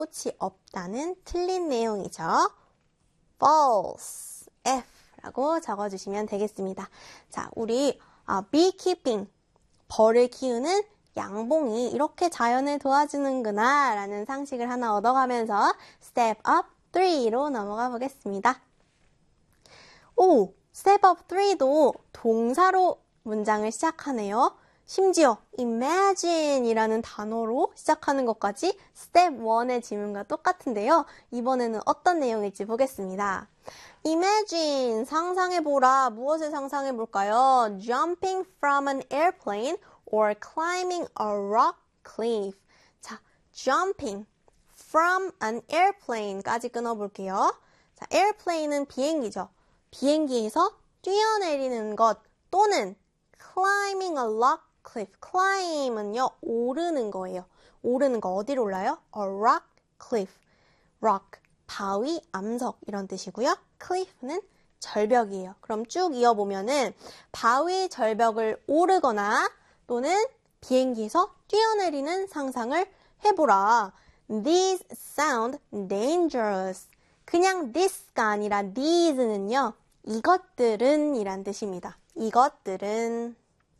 꽃이 없다는 틀린 내용이죠. false, F라고 적어주시면 되겠습니다. 자, 우리 beekeeping, 벌을 키우는 양봉이 이렇게 자연을 도와주는구나 라는 상식을 하나 얻어가면서 step up 3로 넘어가 보겠습니다. 오, step up 3도 동사로 문장을 시작하네요. 심지어 imagine 이라는 단어로 시작하는 것까지 step 1의 지문과 똑같은데요. 이번에는 어떤 내용일지 보겠습니다. imagine, 상상해보라. 무엇을 상상해볼까요? jumping from an airplane or climbing a rock cliff. 자, jumping from an airplane까지 끊어볼게요. 자, airplane은 비행기죠. 비행기에서 뛰어내리는 것 또는 climbing a rock cliff. climb은요, 오르는 거예요. 오르는 거 어디로 올라요? a rock cliff. rock, 바위, 암석 이런 뜻이고요. cliff는 절벽이에요. 그럼 쭉 이어보면은 바위 절벽을 오르거나 또는 비행기에서 뛰어내리는 상상을 해보라. These sound dangerous. 그냥 this가 아니라 these는요, 이것들은 이란 뜻입니다. 이것들은.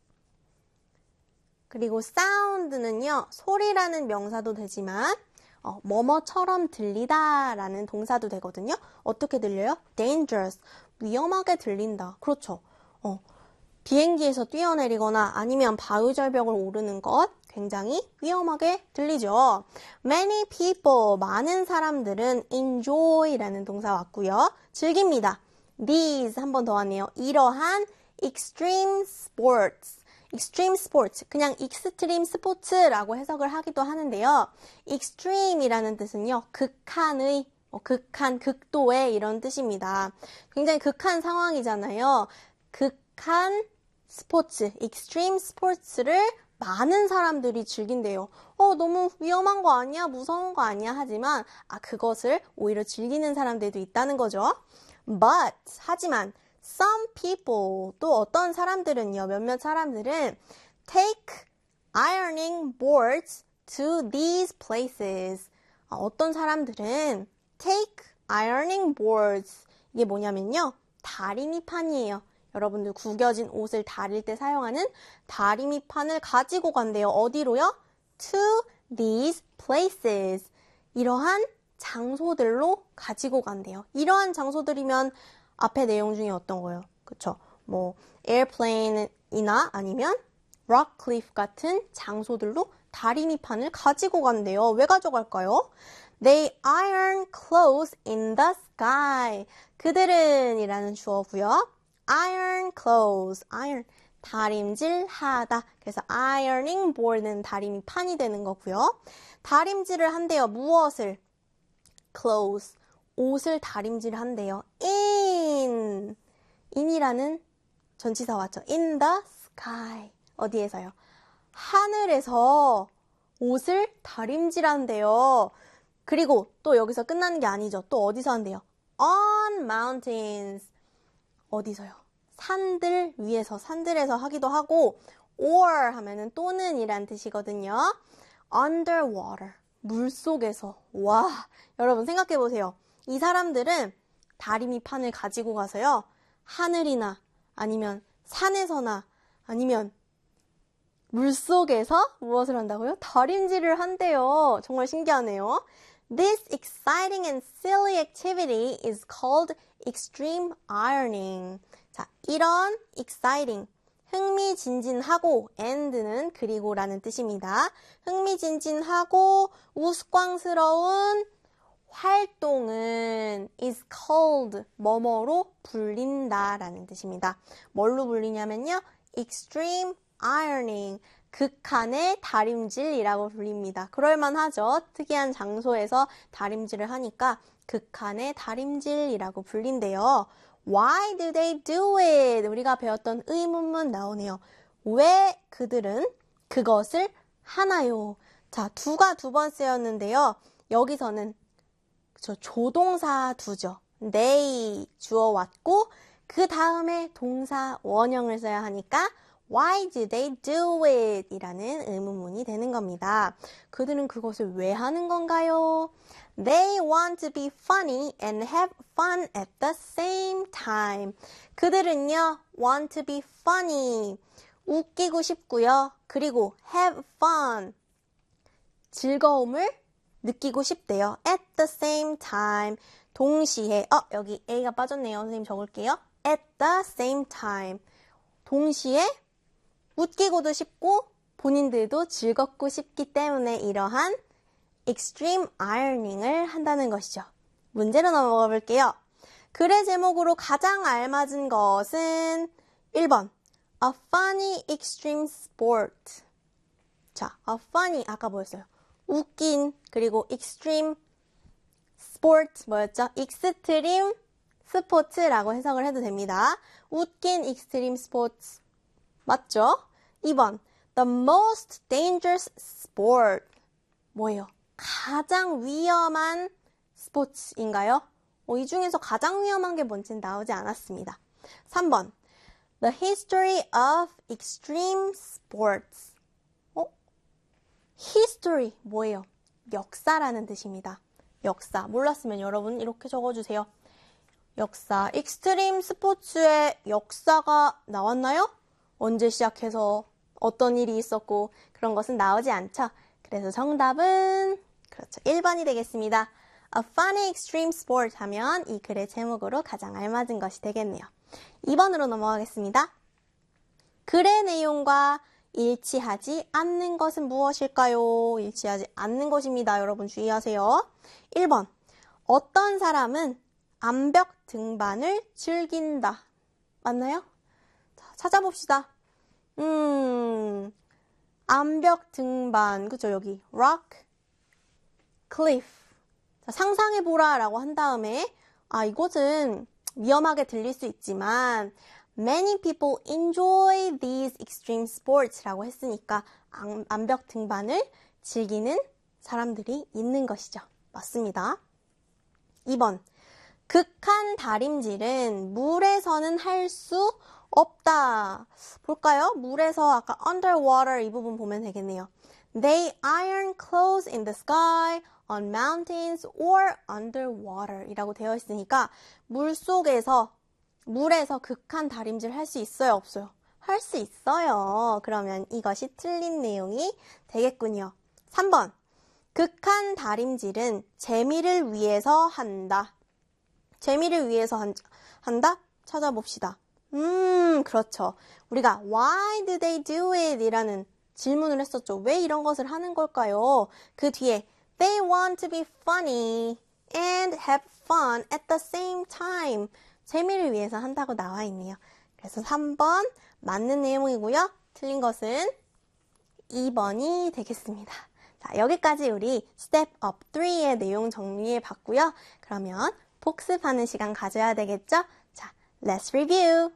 그리고 sound는요, 소리라는 명사도 되지만 뭐뭐처럼 들리다 라는 동사도 되거든요. 어떻게 들려요? dangerous, 위험하게 들린다. 그렇죠. 비행기에서 뛰어내리거나 아니면 바위 절벽을 오르는 것 굉장히 위험하게 들리죠. Many people, 많은 사람들은 enjoy라는 동사 왔고요. 즐깁니다. These 한 번 더 왔네요. 이러한 extreme sports. extreme sports, 그냥 익스트림 스포츠라고 해석을 하기도 하는데요. extreme이라는 뜻은요, 극한의, 극한, 극도의 이런 뜻입니다. 굉장히 극한 상황이잖아요. 극한 스포츠, extreme sports를 많은 사람들이 즐긴대요. 너무 위험한 거 아니야? 무서운 거 아니야? 하지만 그것을 오히려 즐기는 사람들도 있다는 거죠. But, 하지만 some people, 또 어떤 사람들은요, 몇몇 사람들은 take ironing boards to these places. 어떤 사람들은 take ironing boards, 이게 뭐냐면요, 다리미판이에요. 여러분들 구겨진 옷을 다릴 때 사용하는 다리미판을 가지고 간대요. 어디로요? To these places. 이러한 장소들로 가지고 간대요. 이러한 장소들이면 앞에 내용 중에 어떤 거예요? 그쵸? 뭐 airplane이나 아니면 rock cliff 같은 장소들로 다리미판을 가지고 간대요. 왜 가져갈까요? They iron clothes in the sky. 그들은 이라는 주어고요. iron clothes, iron, 다림질하다. 그래서 ironing board는 다리미판이 되는 거고요. 다림질을 한대요. 무엇을? clothes, 옷을 다림질한대요. in이라는 전치사 왔죠. in the sky. 어디에서요? 하늘에서 옷을 다림질한대요. 그리고 또 여기서 끝나는 게 아니죠. 또 어디서 한대요? on mountains. 어디서요? 산들 위에서, 산들에서 하기도 하고 or 하면은 또는 이란 뜻이거든요. underwater, 물속에서. 와, 여러분 생각해 보세요. 이 사람들은 다리미판을 가지고 가서요, 하늘이나 아니면 산에서나 아니면 물속에서 무엇을 한다고요? 다림질을 한대요. 정말 신기하네요. This exciting and silly activity is called extreme ironing. 자, 이런 exciting, 흥미진진하고, and는 그리고라는 뜻입니다. 흥미진진하고 우스꽝스러운 활동은 is called, 뭐뭐로 불린다라는 뜻입니다. 뭘로 불리냐면요, extreme ironing, 극한의 다림질이라고 불립니다. 그럴만하죠. 특이한 장소에서 다림질을 하니까 극한의 다림질이라고 불린대요. Why do they do it? 우리가 배웠던 의문문 나오네요. 왜 그들은 그것을 하나요? 자, 두가 두 번 쓰였는데요. 여기서는 조동사 두죠. they 주어 왔고 그 다음에 동사 원형을 써야 하니까 Why do they do it? 이라는 의문문이 되는 겁니다. 그들은 그것을 왜 하는 건가요? They want to be funny and have fun at the same time. 그들은요, want to be funny. 웃기고 싶고요. 그리고 have fun. 즐거움을 느끼고 싶대요. At the same time. 동시에, 여기 A가 빠졌네요. 선생님 적을게요. At the same time. 동시에 웃기고도 싶고 본인들도 즐겁고 싶기 때문에 이러한 extreme ironing을 한다는 것이죠. 문제로 넘어가 볼게요. 글의 제목으로 가장 알맞은 것은 1번 A funny extreme sport. 자, a funny 아까 뭐였어요? 웃긴 그리고 extreme sport 뭐였죠? 익스트림 스포츠라고 해석을 해도 됩니다. 웃긴 익스트림 스포츠 맞죠? 2번 The most dangerous sport 뭐예요? 가장 위험한 스포츠인가요? 이 중에서 가장 위험한 게 뭔지는 나오지 않았습니다. 3번 The history of extreme sports history 뭐예요? 역사라는 뜻입니다. 역사 몰랐으면 여러분 이렇게 적어주세요. 역사 익스트림 스포츠의 역사가 나왔나요? 언제 시작해서 어떤 일이 있었고 그런 것은 나오지 않죠. 그래서 정답은 그렇죠. 1번이 되겠습니다. A funny extreme sport 하면 이 글의 제목으로 가장 알맞은 것이 되겠네요. 2번으로 넘어가겠습니다. 글의 내용과 일치하지 않는 것은 무엇일까요? 일치하지 않는 것입니다. 여러분 주의하세요. 1번 어떤 사람은 암벽 등반을 즐긴다. 맞나요? 자, 찾아봅시다. 암벽 등반, 그죠? 여기 rock, cliff. 자, 상상해보라 라고 한 다음에 이것은 위험하게 들릴 수 있지만 Many people enjoy these extreme sports 라고 했으니까 암벽 등반을 즐기는 사람들이 있는 것이죠. 맞습니다. 2번 극한 다림질은 물에서는 할 수 없다. 볼까요? 물에서 아까 underwater 이 부분 보면 되겠네요. They iron clothes in the sky, on mountains, or underwater 이라고 되어 있으니까 물에서 극한 다림질 할 수 있어요? 없어요? 할 수 있어요. 그러면 이것이 틀린 내용이 되겠군요. 3번 극한 다림질은 재미를 위해서 한다. 재미를 위해서 한다? 찾아봅시다. 그렇죠. 우리가 Why do they do it? 이라는 질문을 했었죠. 왜 이런 것을 하는 걸까요? 그 뒤에 They want to be funny and have fun at the same time. 재미를 위해서 한다고 나와 있네요. 그래서 3번 맞는 내용이고요. 틀린 것은 2번이 되겠습니다. 자, 여기까지 우리 Step Up 3의 내용 정리해 봤고요. 그러면 복습하는 시간 가져야 되겠죠? 자, let's review.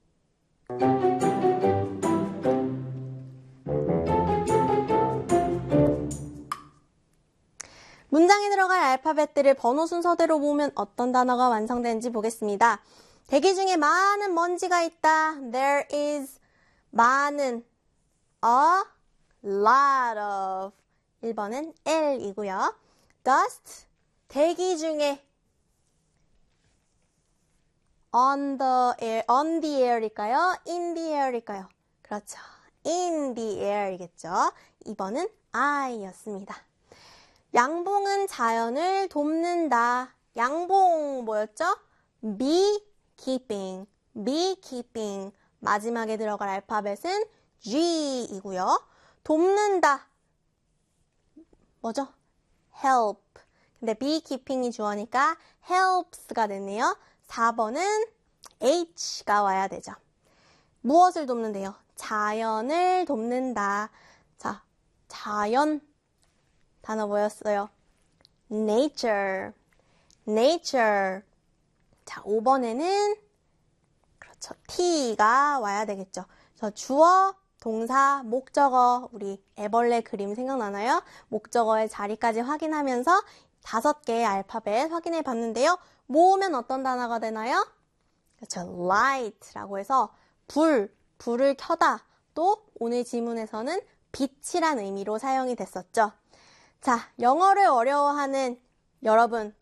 문장에 들어갈 알파벳들을 번호 순서대로 모으면 어떤 단어가 완성되는지 보겠습니다. 대기 중에 많은 먼지가 있다. There is 많은 a lot of 1번은 L이고요. Dust 대기 중에 on the air일까요? in the air일까요? 그렇죠. in the air이겠죠. 2번은 I였습니다. 양봉은 자연을 돕는다. 양봉 뭐였죠? beekeeping. beekeeping. 마지막에 들어갈 알파벳은 G이고요. 돕는다. 뭐죠? help. 근데 beekeeping이 주어니까 helps가 됐네요. 4번은 H가 와야 되죠. 무엇을 돕는데요? 자연을 돕는다. 자, 자연 단어 뭐였어요? nature. nature. 자, 5번에는 그렇죠. T가 와야 되겠죠. 그래서 주어, 동사, 목적어, 우리 애벌레 그림 생각나나요? 목적어의 자리까지 확인하면서 5개의 알파벳 확인해 봤는데요. 모으면 어떤 단어가 되나요? 그렇죠. light라고 해서 불을 켜다, 것도 오늘 지문에서는 빛이란 의미로 사용이 됐었죠. 자, 영어를 어려워하는 여러분